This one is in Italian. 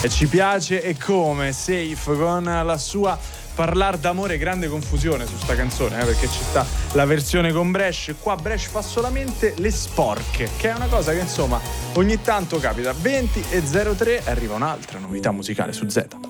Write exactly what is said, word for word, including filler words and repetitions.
e ci piace e come. Safe con la sua Parlar d'amore, grande confusione su sta canzone, eh, perché ci sta la versione con Bresh. Qua Bresh fa solamente le sporche, che è una cosa che insomma ogni tanto capita. Venti e zero tre, arriva un'altra novità musicale su Z.